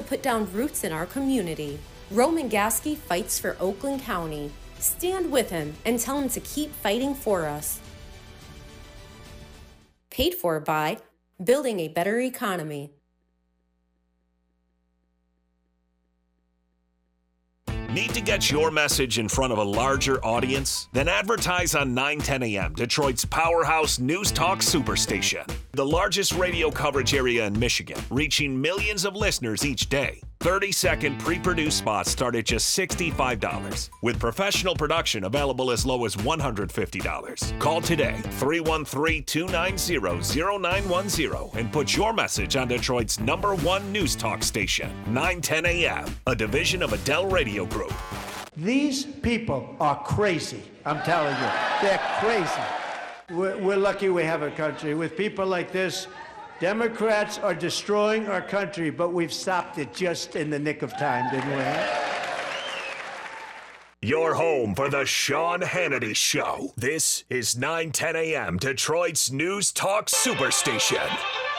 put down roots in our community. Roman Gaskey fights for Oakland County. Stand with him and tell him to keep fighting for us. Paid for by Building a Better Economy. Need to get your message in front of a larger audience? Then advertise on 910 AM, Detroit's powerhouse news talk superstation. The largest radio coverage area in Michigan, reaching millions of listeners each day. 30-second pre-produced spots start at just $65, with professional production available as low as $150. Call today, 313-290-0910, and put your message on Detroit's #1 news talk station, 910 AM, a division of Adele Radio Group. These people are crazy, I'm telling you. They're crazy. We're lucky we have a country. With people like this, Democrats are destroying our country, but we've stopped it just in the nick of time, didn't we? Your home for the Sean Hannity Show. This is 910 AM, Detroit's news talk superstation.